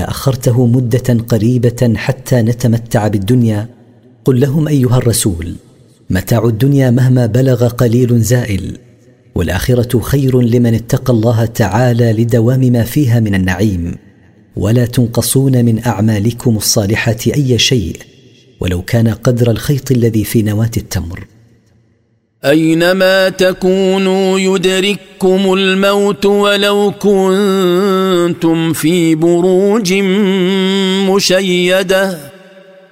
إذا أخرته مدة قريبة حتى نتمتع بالدنيا، قل لهم أيها الرسول: متاع الدنيا مهما بلغ قليل زائل، والآخرة خير لمن اتقى الله تعالى لدوام ما فيها من النعيم، ولا تنقصون من أعمالكم الصالحة أي شيء ولو كان قدر الخيط الذي في نواة التمر. أينما تكونوا يدرككم الموت ولو كنتم في بروج مشيدة